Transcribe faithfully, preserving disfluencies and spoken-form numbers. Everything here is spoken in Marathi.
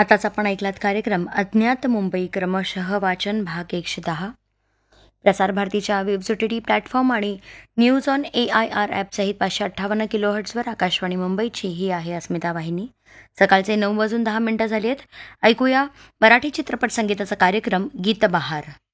आताच आपण ऐकलात कार्यक्रम अज्ञात मुंबई क्रमशः वाचन भाग एकशे दहा. प्रसार भारतीच्या webs O T T platform आणि news on A I R ॲपसहित पाचशे अठ्ठावन्न किलो हर्ट्सवर आकाशवाणी मुंबईची ही आहे अस्मिता वाहिनी. सकाळचे नऊ वाजून दहा मिनिटं झाली आहेत. ऐकूया मराठी चित्रपट संगीताचा कार्यक्रम गीतबहार.